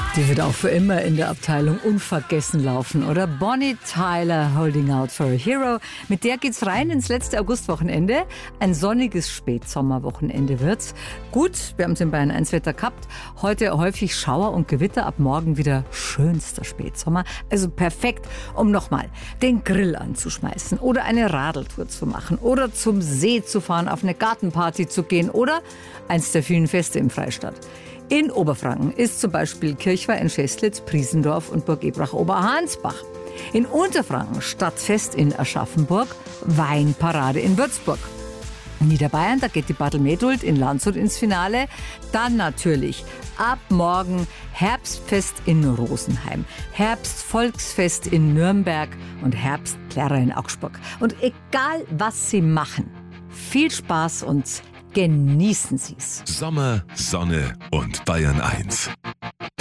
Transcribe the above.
Die wird auch für immer in der Abteilung unvergessen laufen, oder? Bonnie Tyler, Holding Out for a Hero. Mit der geht's rein ins letzte Augustwochenende. Ein sonniges Spätsommerwochenende wird's. Gut, wir haben es in Bayern 1 Wetter gehabt. Heute häufig Schauer und Gewitter, ab morgen wieder schönster Spätsommer. Also perfekt, um nochmal den Grill anzuschmeißen oder eine Radeltour zu machen oder zum See zu fahren, auf eine Gartenparty zu gehen oder eins der vielen Feste im Freistaat. In Oberfranken ist zum Beispiel Kirchweih in Scheßlitz, Priesendorf und Burg Ebrach-Oberhansbach. In Unterfranken Stadtfest in Aschaffenburg, Weinparade in Würzburg. In Niederbayern, da geht die Barthelmeduld in Landshut ins Finale. Dann natürlich ab morgen Herbstfest in Rosenheim, Herbstvolksfest in Nürnberg und Herbstplärrer in Augsburg. Und egal, was Sie machen, viel Spaß und genießen Sie es. Sommer, Sonne und Bayern 1.